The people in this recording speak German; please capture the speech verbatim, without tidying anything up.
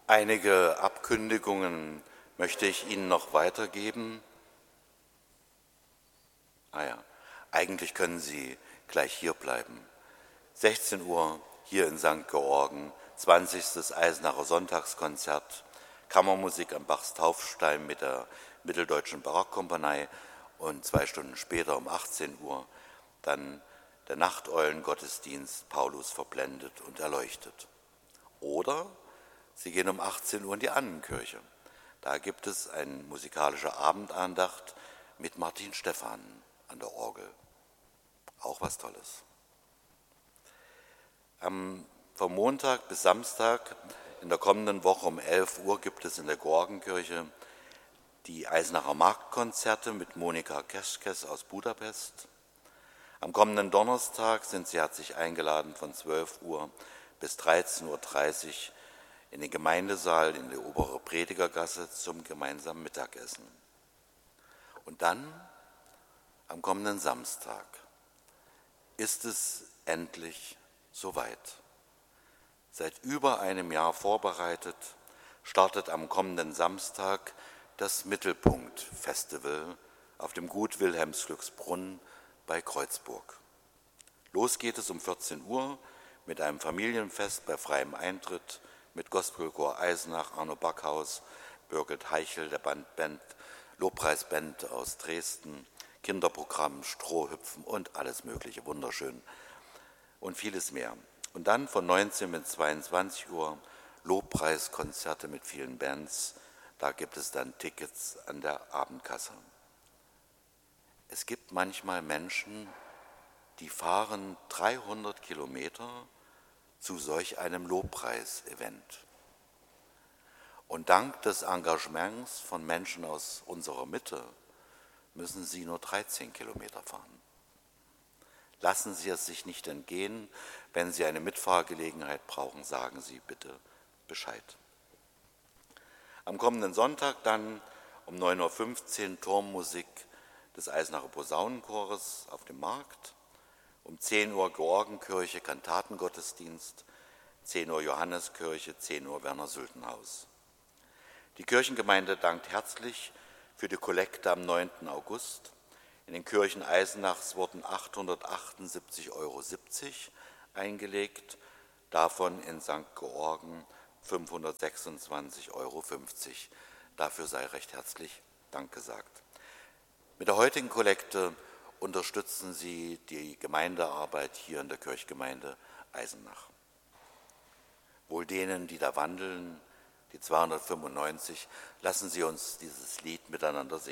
Einige Abkündigungen möchte ich Ihnen noch weitergeben. Ah ja, eigentlich können Sie gleich hier bleiben. sechzehn Uhr hier in Sankt Georgen, zwanzigstes Eisenacher Sonntagskonzert, Kammermusik am Bachs Taufstein mit der Mitteldeutschen Barockkompanie und zwei Stunden später um achtzehn Uhr dann der Nachteulengottesdienst Paulus verblendet und erleuchtet. Oder Sie gehen um achtzehn Uhr in die Annenkirche. Da gibt es eine musikalische Abendandacht mit Martin Stephan an der Orgel. Auch was Tolles. Am, vom Montag bis Samstag in der kommenden Woche um elf Uhr gibt es in der Georgenkirche die Eisenacher Marktkonzerte mit Monika Keskes aus Budapest. Am kommenden Donnerstag sind Sie herzlich eingeladen von zwölf Uhr bis dreizehn Uhr dreißig in den Gemeindesaal in der Obere Predigergasse zum gemeinsamen Mittagessen. Und dann, am kommenden Samstag, ist es endlich soweit. Seit über einem Jahr vorbereitet, startet am kommenden Samstag das Mittelpunkt-Festival auf dem Gut Wilhelmsglücksbrunn bei Kreuzburg. Los geht es um vierzehn Uhr mit einem Familienfest bei freiem Eintritt mit Gospelchor Eisenach, Arno Backhaus, Birgit Heichel, der Band, Band, Lobpreisband aus Dresden, Kinderprogramm, Strohhüpfen und alles Mögliche, wunderschön und vieles mehr. Und dann von neunzehn bis zweiundzwanzig Uhr Lobpreiskonzerte mit vielen Bands. Da gibt es dann Tickets an der Abendkasse. Es gibt manchmal Menschen, die fahren dreihundert Kilometer zu solch einem Lobpreisevent. Und dank des Engagements von Menschen aus unserer Mitte müssen sie nur dreizehn Kilometer fahren. Lassen Sie es sich nicht entgehen. Wenn Sie eine Mitfahrgelegenheit brauchen, sagen Sie bitte Bescheid. Am kommenden Sonntag dann um neun Uhr fünfzehn Turmmusik des Eisenacher Posaunenchores auf dem Markt. Um zehn Uhr Georgenkirche, Kantatengottesdienst, zehn Uhr Johanneskirche, zehn Uhr Werner-Sülten-Haus. Die Kirchengemeinde dankt herzlich für die Kollekte am neunten August. In den Kirchen Eisenachs wurden achthundertachtundsiebzig Euro siebzig eingelegt, davon in Sankt Georgen fünfhundertsechsundzwanzig Euro fünfzig. Dafür sei recht herzlich Dank gesagt. Mit der heutigen Kollekte unterstützen Sie die Gemeindearbeit hier in der Kirchgemeinde Eisenach. Wohl denen, die da wandeln, die zweihundertfünfundneunzig, lassen Sie uns dieses Lied miteinander singen.